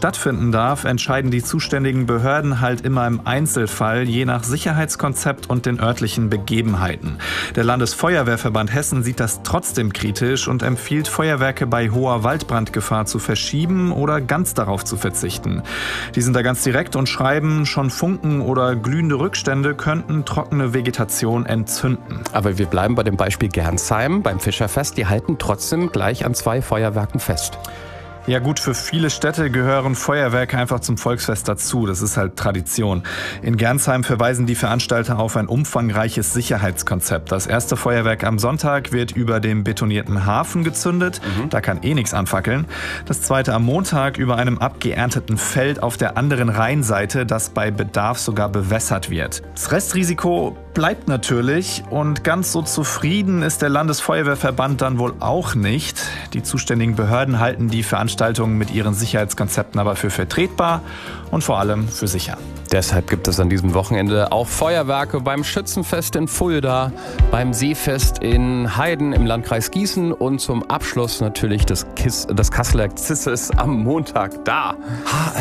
stattfinden darf, entscheiden die zuständigen Behörden halt immer im Einzelfall, je nach Sicherheitskonzept und den örtlichen Begebenheiten. Der Landesfeuerwehrverband Hessen sieht das trotzdem kritisch und empfiehlt, Feuerwerke bei hoher Waldbrandgefahr zu verschieben oder ganz darauf zu verzichten. Die sind da ganz direkt und schreiben, schon Funken oder glühende Rückstände könnten trockene Vegetation entzünden. Aber wir bleiben bei dem Beispiel Gernsheim beim Fischerfest. Die halten trotzdem gleich an 2 Feuerwerken fest. Ja gut, für viele Städte gehören Feuerwerke einfach zum Volksfest dazu. Das ist halt Tradition. In Gernsheim verweisen die Veranstalter auf ein umfangreiches Sicherheitskonzept. Das erste Feuerwerk am Sonntag wird über dem betonierten Hafen gezündet. Da kann nichts anfackeln. Das zweite am Montag über einem abgeernteten Feld auf der anderen Rheinseite, das bei Bedarf sogar bewässert wird. Das Restrisiko bleibt natürlich und ganz so zufrieden ist der Landesfeuerwehrverband dann wohl auch nicht. Die zuständigen Behörden halten die Veranstaltungen mit ihren Sicherheitskonzepten aber für vertretbar und vor allem für sicher. Deshalb gibt es an diesem Wochenende auch Feuerwerke beim Schützenfest in Fulda, beim Seefest in Heiden im Landkreis Gießen und zum Abschluss natürlich des Kasseler Zisses am Montag da.